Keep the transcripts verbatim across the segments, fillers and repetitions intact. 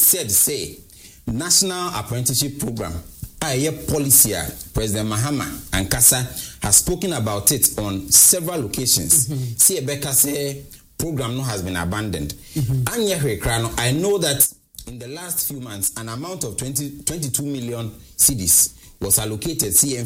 said say National Apprenticeship Program, a policy, President Mahama Ankasa has spoken about it on several occasions. Mm-hmm. See, Rebecca say program no has been abandoned. Mm-hmm. I know that in the last few months, an amount of twenty, twenty-two million cedis was allocated C M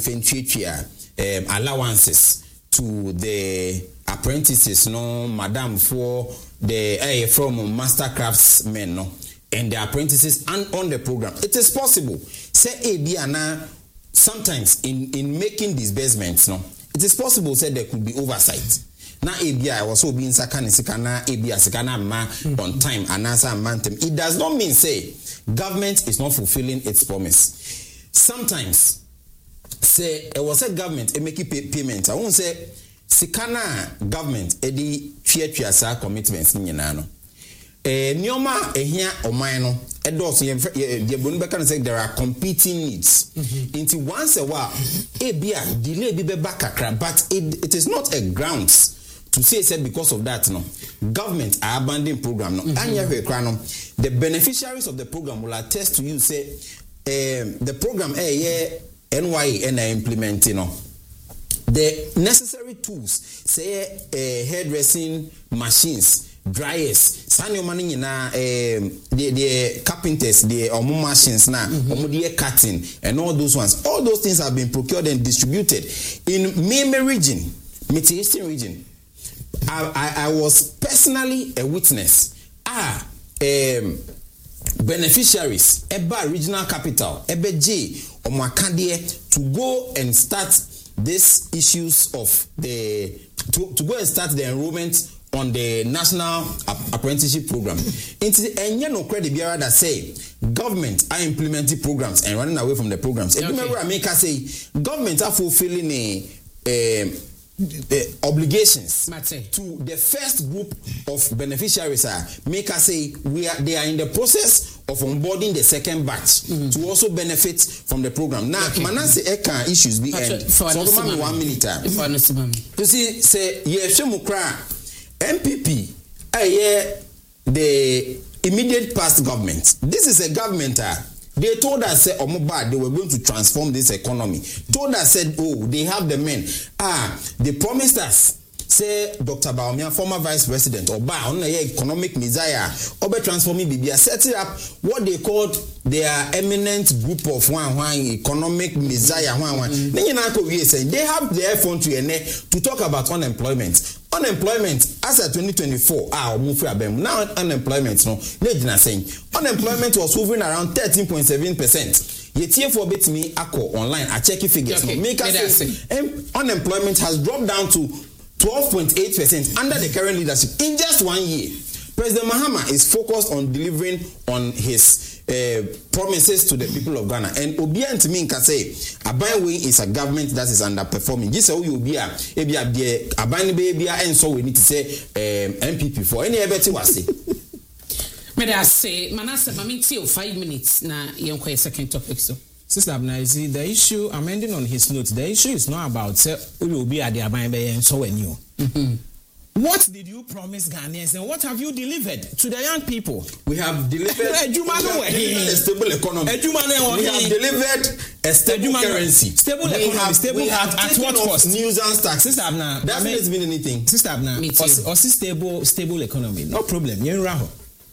F um, allowances to the apprentices, no, madam, for the uh, from master craftsmen, no, and the apprentices and on the program. It is possible. Say A B Ana sometimes in, in making disbursements, no, it is possible say there could be oversight. Now A B I was so being sakani sikana A B I sikana ma on time and answer mantem. It does not mean say government is not fulfilling its promise. Sometimes say it was a government a making pay, payment. I won't say sikana government edi twa twa sa commitments ni nyina no. Eh nioma ehia oman no edos ye ye bonu beka no say there are competing needs. Mm-hmm. Into once a while A B I delay bi be bakakra, but it, it is not a grounds to say said because of that no government are abandoning program no. Mm-hmm. no the beneficiaries of the program will attest to you say um, the program eh yeah N Y A and implementing no the necessary tools say uh, hairdressing machines, dryers, sanyo money na um, the the carpenters, the omu machines na omu the cutting and all those ones. All those things have been procured and distributed in Meme region, Miti Eastern region. I, I I was personally a witness. Ah, um, beneficiaries, Eba regional capital, Ebe J, Omakandie, to go and start these issues of the to, to go and start the enrollment on the national apprenticeship program. Into the no credit bureau that say government are implementing programs and running away from the programs. Okay. Remember, I make us say government are fulfilling a, a the obligations Mate. To the first group of beneficiaries are make us say we are they are in the process of onboarding the second batch mm-hmm. to also benefit from the program. Now okay. Manase Eka issues be end. So one minute. You see say yes M P P eh the immediate past government. This is a government uh, they told us say Omoba they were going to transform this economy. Told us said oh they have the men. Ah they promised us say Doctor Baumia former vice president Oba on the economic messiah Oba transforming B B setting up what they called their eminent group of one one economic messiah one one. Then you know they have their phone to to talk about unemployment. Unemployment as at twenty twenty-four, ah, now unemployment no, saying unemployment was hovering around thirteen point seven percent. Yet here for bet me ako online, I check figures. Okay. No, make us say um, unemployment has dropped down to twelve point eight percent under the current leadership in just one year. President Mahama is focused on delivering on his uh, promises to the people of Ghana. And Obian to me can say, Abaywe is a government that is underperforming. This is how you be a Abaywe baby, and so we need to say um, M P P for any everything was say. May I say, Manasa, Mamiti, five minutes now, young second topic. So, Sister Abnaizi, the issue, amending on his notes, the issue is not about say, who will be at the Abaywe and so when you. Mm-hmm. What did you promise Ghanaians and what have you delivered to the young people? We have delivered, we have delivered a stable economy. We have delivered a stable currency. Stable we economy. Have, stable we have at what cost? Nuisance tax. Sister Abna, that means mean anything. Sister Abna, or stable stable economy. No problem. Yen raho.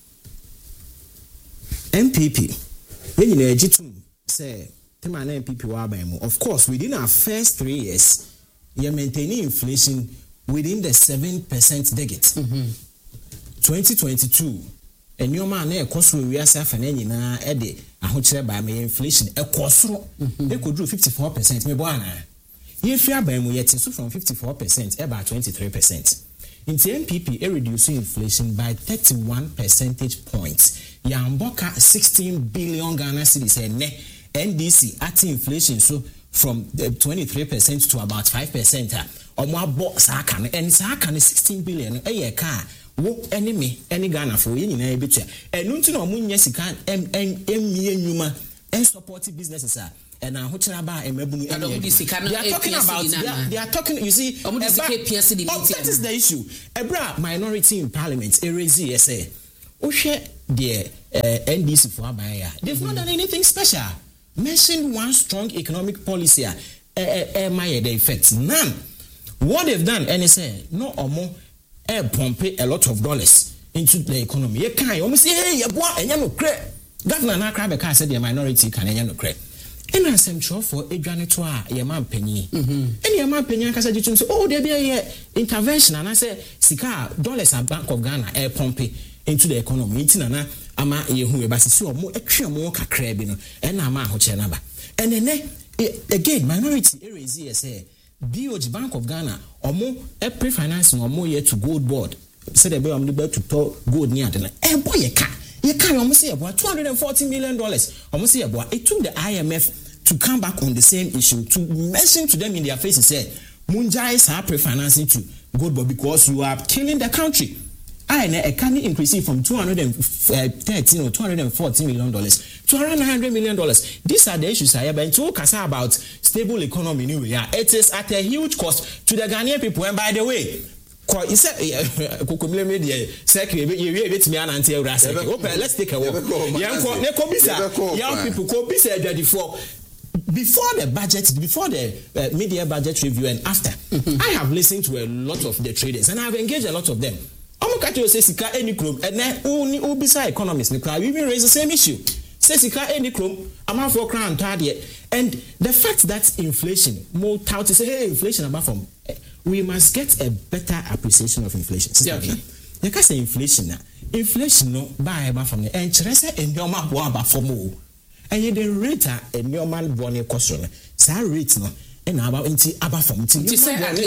M P P. When you know Jitum say, Tema M P P wa baimo. Of course, within our first three years, you're maintaining inflation within the seven percent digit. Mm-hmm. twenty twenty-two, and your man a cost we are suffering in a day. I hope by my inflation a cost. They could do fifty-four percent. Me boana. If you are by me yet so from fifty-four percent about twenty-three percent. In the M P P, a reducing inflation by thirty-one percentage points. Yamboka sixteen billion Ghana cedis and N D C at inflation so from twenty-three percent to about five percent. Omo bo sa aka no en sa aka no sixteen billion no e ka wo enemy any Ghana for yin na ebetua enu nti na omo nya sika em em emie nyuma en support businesses a and na ho kira ba emabunu they are talking about they are, they are talking you see omo di sika P S D oh, that is the issue ebra minority in parliament erezi say wo hwe de uh, N D C for Abaya. They've mm-hmm. not done anything special. Mention one strong economic policy. Uh, uh, my the effects none. What they've done, and they say no or more, air pump a lot of dollars into the economy. You can't almost say, hey, you boy, and you know, credit. Governor Nakrabeka said the minority can you know credit. And I am sure for a janitor, your man penny. And your man penny, I said, you say, oh, there be a intervention, and I said, Sika dollars a Bank of Ghana air pump into the economy. It's na ama yehu e basi so mo etwe mo kakra bi no e na ama ho che na ba. And then again minority areas here say B O G Bank of Ghana omo e pre-finance omo here to gold board. Say they be am be to to gold ni ade na. E boy ye ka. Ye ka omo say about two hundred forty million dollars. Omo say about it took the I M F to come back on the same issue to mention to them in their faces say munjai sa pre-financing to gold board because you are killing the country. I a can increase from two hundred thirteen or two hundred fourteen million dollars to around nine hundred million dollars. These are the issues I have been talking about stable economy anyway. Yeah, it is at a huge cost to the Ghanaian people. And by the way, let's take a walk. Young people could be said before. Before the budget, before the uh, media budget review and after, mm-hmm. I have listened to a lot of the traders and I have engaged a lot of them. I'm going to say Sika any chrome and then only Ubisa economists we even raise the same issue. Say Sika any chrome, I'm out for crown target. And the fact that inflation, more tout to say, hey, inflation about from we must get a better appreciation of inflation. Yeah, okay. You can say inflation now. Inflation no buy about from the and Teresa and your man about for more. And you the rate and your man born a question. Say rate no. And about into about from it has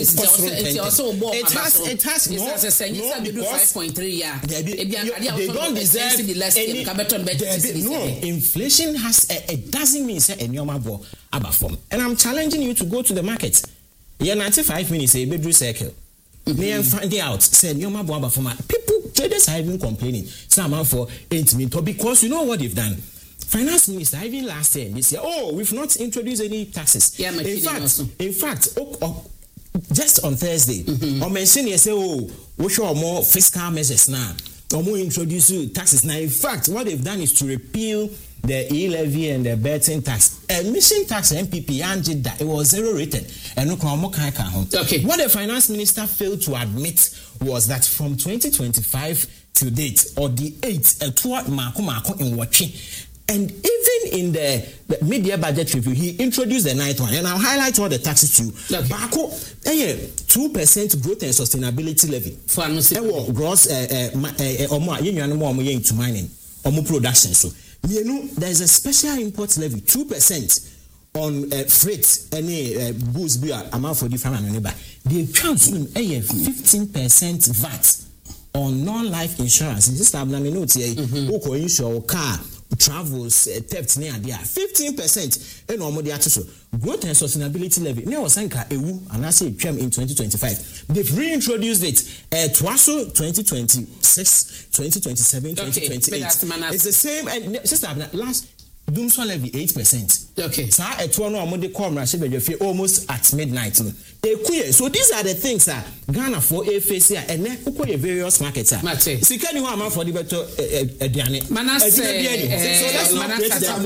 it has no five point three yeah they don't deserve any no inflation has it doesn't mean say any more about from and I'm challenging you to go to the market yeah ninety-five minutes a bedroom circle me and find out say any more about from people traders are even complaining some for eight minutes because you know what they've done. Finance Minister, even last year, this year, oh, we've not introduced any taxes. Yeah, in fact, also. in fact, oh, oh, just on Thursday, mm-hmm. or mention you say, oh, we show more fiscal measures now, or more introduce taxes. Now, in fact, what they've done is to repeal the e-levy and the betting tax. Emission tax M P P and that it was zero rated. And no okay. What the Finance Minister failed to admit was that from twenty twenty-five to date, or the eight, a two marco marco in watching. And even in the, the media budget review, he introduced the ninth one. And I'll highlight all the taxes to you. Okay. Bako, eh, two percent growth and sustainability levy. For eh, gross, eh, eh, or more, you know, more into mining, or more production. So, you know, there's a special import levy, two percent on uh, freight, any uh, goods, be amount for different and neighbor. They transfer a fifteen percent V A T on non-life insurance. This is I'm not here. Who insure car. Travels, uh, theft near there, fifteen percent. And normal the so growth and sustainability levy. Now, Sanka Ewu, and I say it came in twenty twenty-five. They've reintroduced it at uh, Twaso twenty twenty-six, twenty twenty-seven, twenty twenty-eight. Okay, it's the same. And sister, last Doomswan levy eight percent. Okay. So at one or Monday come, almost at midnight. So these are the things that Ghana for a face here and then various markets. See, can you have for the better Diane? Manasseh, so let's not get them.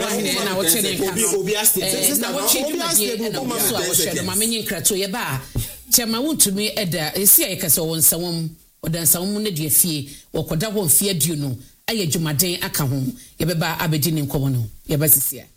Chama won't me eda esi ayekasa won sawom odan sawom ne de fie wokoda won fie aduno aye dwumaden aka ho ye beba abedi ne nkomo no ye basisia